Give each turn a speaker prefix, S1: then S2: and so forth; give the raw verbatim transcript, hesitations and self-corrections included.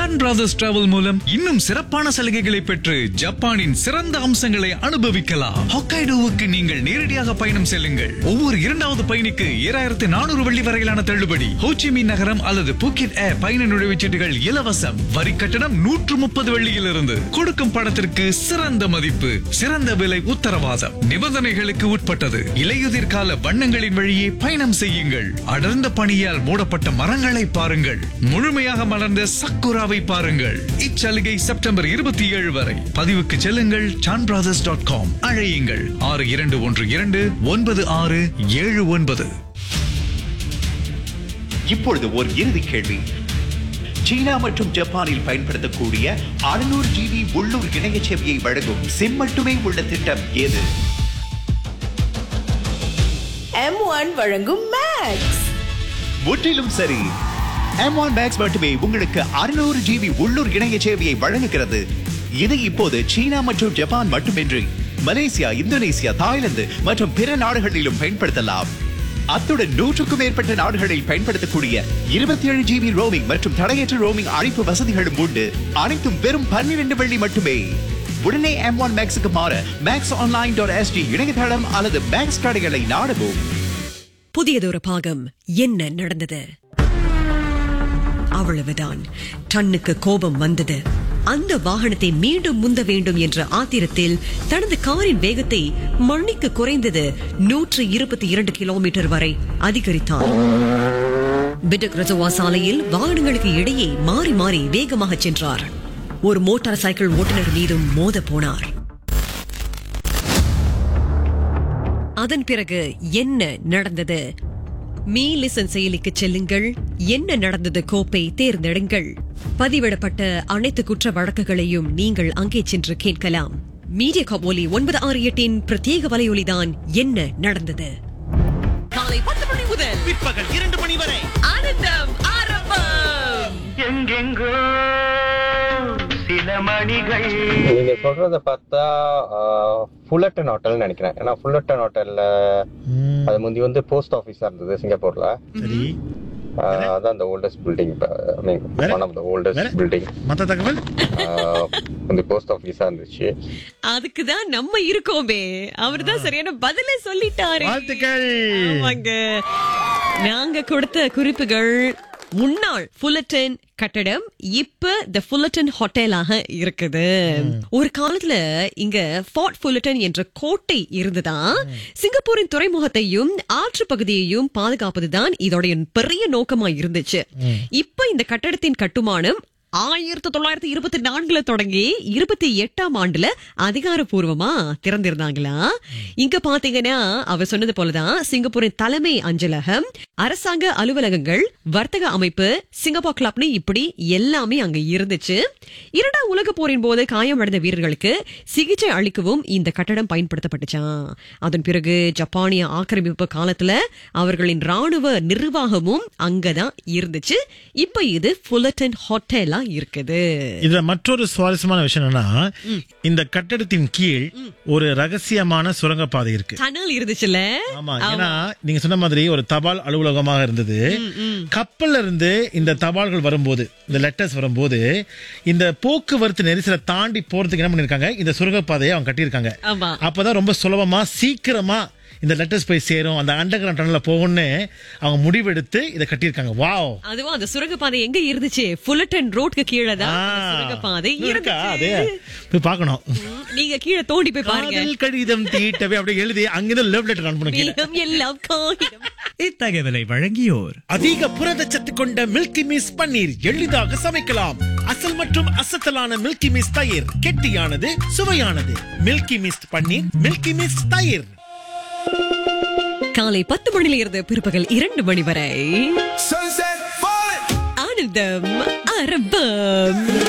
S1: Sun brothers travel மூலம் இன்னும் சிறப்பான சலுகைகளை பெற்று ஜப்பானின் சிறந்த அம்சங்களை அனுபவிக்கலாம். ஹொக்கைடோவுக்கு நீங்கள் நேரடியாக பயணம் செல்லுங்கள். ஒவ்வொரு இரண்டாவது பயணிக்கு ஏழாயிரத்து நானூறு வெள்ளி வரையிலான தள்ளுபடி. ஹோச்சிமின் நகரம் அல்லது பூக்கெட் ஏர் பயண நுழைவுச்சீட்டுகள் இலவசம். வரி கட்டணம் நூற்று முப்பது வெள்ளியிலிருந்து. கொடுக்கும் பணத்திற்கு சிறந்த மதிப்பு, சிறந்த விலை உத்தரவாதம். நிபந்தனைகளுக்கு உட்பட்டது. இலையுதிர் கால வண்ணங்களின் வழியே பயணம் செய்யுங்கள். அடர்ந்த பனியால் மூடப்பட்ட மரங்களை பாருங்கள். முழுமையாக மலர்ந்த சக்குராவை பாருங்கள். இச்சலுகை செப்டம்பர் இருபத்தி ஏழு வரை. பதிவுக்கு செல்லுங்கள் சான் பிரதர்ஸ் டாட் காம். அழையுங்கள் ஆறு இரண்டு ஒன்று இரண்டு ஒன்பது ஆறு ஏழு ஒன்பது.
S2: இப்பொழுது ஒரு இறுதி கேள்வி. சீனா மற்றும் ஜப்பானில் பயன்படுத்தக்கூடிய அறுநூறு ஜிபி உள்ளூர் இணைய சேவையை வழங்கும் சிம் மட்டுமே உள்ள திட்டம் எது?
S3: எம் ஒன் வழங்கும் மேக்ஸ்.
S2: முற்றிலும் சரி. எம் ஒன் மேக்ஸ் மட்டுமே உங்களுக்கு அறுநூறு ஜிபி உள்ளூர் இணைய சேவையை வழங்குகிறது. இது இப்போது சீனா மற்றும் ஜப்பான் மட்டுமின்றி மலேசியா, இந்தோனேசியா, தாய்லாந்து மற்றும் பிற நாடுகளிலும் பயன்படுத்தலாம். அத்துடன் நூற்றுக்கும் மேற்பட்ட நாடுகளில் பயன்படுத்தக்கூடிய இருபத்தி ஏழு ஜிபி ரோமிங் மற்றும் தடையற்ற ரோமிங் அழைப்பு வசதிகளும் உண்டு. அனைத்தும் வெறும் பன்னிரண்டு வெள்ளி மட்டுமே. உடனே எம் ஒன் மேக்ஸுக்கு மாற மேக்ஸ் ஆன்லைன் டாட் எஸ்டி இணையதளம் அல்லது மேக்ஸ் கடைகளை நாடவும்.
S4: புதியதொரு பாகம். என்ன நடந்தது? அவ்வளவுதான். டன்னுக்கு கோபம் வந்தது. அந்த வாகனத்தை மீண்டும் முந்த வேண்டும் என்ற ஆத்திரத்தில் தனது காரின் வேகத்தை மணிக்கு குறைந்தது நூற்று இருபத்தி இரண்டு கிலோமீட்டர் வரை அதிகரித்தார். பிடக் ரஜவா சாலையில் வாகனங்களுக்கு இடையே மாறி மாறி வேகமாக சென்றார். ஒரு மோட்டார் சைக்கிள் ஓட்டுநர் மீதும் மோத போனார். அதன் பிறகு என்ன நடந்தது? மீ லிசன் செயலிக்கு செல்லுங்கள். என்ன நடந்தது கோப்பை தேர்ந்தெடுங்கள். பதிவிடப்பட்ட அனைத்து குற்ற வழக்குகளையும் நீங்கள் அங்கே சென்று கேட்கலாம். மீடியா காப் ஒலி ஒன்பது ஆறு எட்டின் பிரத்யேக வலையொலிதான் என்ன நடந்தது. காலை பத்து மணி முதல்
S5: பிற்பகல் இரண்டு மணி வரை
S4: ஆனந்தம் ஆரம்பம்.
S5: எங்கெங்கோ சில மணிகள்.
S6: நீங்க சொல்றத பார்த்தா ஃபுல்லட்டன் ஹோட்டல் நினைக்கிறேன். ஏன்னா ஃபுல்லட்டன் ஹோட்டல்ல அது முந்தி வந்து போஸ்ட் ஆபீஸா இருந்தது சிங்கப்பூர்ல.
S5: சரி,
S6: அதான் அந்த oldest building, I mean one of the oldest building.
S5: மத்த தகவல்
S6: அந்த போஸ்ட் ஆபீஸா இருந்துச்சு.
S4: அதுக்கு தான் நம்ம இருக்கோமே. அவர்தான் சரியான பதிலே சொல்லிட்டாரு.
S5: வாழ்த்துக்கள்.
S4: ஆமாங்க. நாங்க கொடுத்த குறிப்புகள் முன்னாள் ஃபுல்லட்டன் கட்டடம் இப்ப தி ஃபுல்லட்டன் ஹோட்டலாக இருக்குது. ஒரு காலத்துல இங்க ஃபோர்ட் ஃபுல்லட்டன் என்ற கோட்டை இருந்ததா. சிங்கப்பூரின் துறைமுகத்தையும் ஆற்று பகுதியையும் பாதுகாப்பதுதான் இதோடைய பெரிய நோக்கமா இருந்துச்சு. இப்ப இந்த கட்டடத்தின் கட்டுமானம் ஆயிரத்தி தொள்ளாயிரத்தி இருபத்தி நான்குல தொடங்கி இருபத்தி எட்டாம் ஆண்டுல அதிகாரப்பூர்வமா திறந்திருந்தாங்களா. இங்க பாத்தீங்கன்னா அவர் சொன்னது போலதான் சிங்கப்பூரின் தலைமை அஞ்சலகம், அரசாங்க அலுவலகங்கள், வர்த்தக அமைப்பு, சிங்கப்பூர் கிளப்னு இப்படி எல்லாமே அங்க இருந்துச்சு. இரண்டாம் உலக போரின் போது காயமடைந்த வீரர்களுக்கு சிகிச்சை அளிக்கவும் இந்த கட்டடம் பயன்படுத்தப்பட்டுச்சான். அதன் பிறகு ஜப்பானிய ஆக்கிரமிப்பு காலத்துல அவர்களின் ராணுவ நிர்வாகமும் அங்கதான் இருந்துச்சு. இப்ப இது ஃபுல்லட்டன் ஹோட்டலா இருக்குது.
S5: இதுல மற்றொரு சுவாரஸ்யமான விஷயம் என்னன்னா, இந்த கட்டடத்தின் கீழ் ஒரு ரகசியமான சுரங்கப்பாதை இருக்கு.
S4: டனல் இருந்துச்சுல.
S5: ஆமா, ஏன்னா நீங்க சொன்ன மாதிரி ஒரு தபால் அலுவலகமாக இருந்தது. கப்பல்ல இருந்து இந்த தபால்கள் வரும்போது, இந்த லெட்டர்ஸ் வரும்போது, இந்த போக்குவரத்து நெரிசலை தாண்டி போறதுக்கு என்ன பண்ணிருக்காங்க, இந்த சுரங்கப்பாதையை அவங்க கட்டியிருக்காங்க. அப்பதான் ரொம்ப சுலபமா சீக்கிரமா இந்த லெட்டர்ஸ் போய் சேரும், அந்த அண்டர் கிரவுண்ட் டனல்ல போகும்னு அவங்க முடிவெடுத்து இதை கட்டியிருக்காங்க. வாவ்.
S4: அதுவும் அந்த சுரங்கப்பாதை எங்க இருந்துச்சு? ஃபுல்லட்டன் ரோட்க்கு கீழே தான் சுரங்கப்பாதை இருந்துச்சு.
S5: போய் பார்க்கணும்.
S4: நீங்க கீழே தோண்டி போய் பாருங்க.
S5: கடிதம் தீட்டவே அப்படியே எழுதி அங்கிருந்து லவ் லெட்டர் அனுப்பணும்.
S4: எல்லாம் காகிதம்.
S1: இத்தகவலை வழங்கியோர்
S5: அதிக புரதச்சத்து கொண்ட மில்கி மிஸ் பன்னீர் எளிதாக சமைக்கலாம். அசல் மற்றும் அசத்தலான மில்கி மிஸ் தயிர், கெட்டியானது, சுவையானது. மில்கி மிஸ் பன்னீர், மில்கி மிஸ் தயிர்.
S4: காலை பத்து மணில இருந்து பிற்பகல் இரண்டு மணி வரை ஆனந்தம் ஆரம்பம்.